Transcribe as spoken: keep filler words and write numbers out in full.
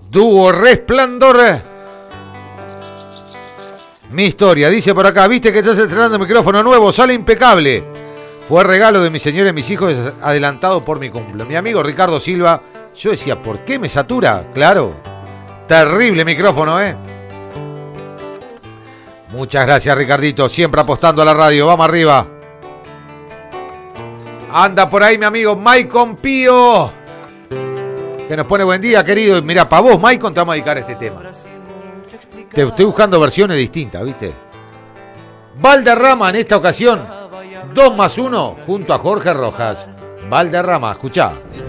Dúo Resplandor. Mi historia, dice por acá, viste que estás estrenando micrófono nuevo, sale impecable. Fue regalo de mi señora y mis hijos adelantado por mi cumple. Mi amigo Ricardo Silva, yo decía, ¿por qué me satura? Claro, terrible micrófono, ¿eh? Muchas gracias, Ricardito, siempre apostando a la radio, vamos arriba. Anda por ahí mi amigo Maicon Pío, que nos pone buen día, querido. Mirá, para vos, Maicon, te vamos a dedicar a este tema. Te estoy buscando versiones distintas, ¿viste? Valderrama en esta ocasión, dos más uno, junto a Jorge Rojas. Valderrama, escuchá.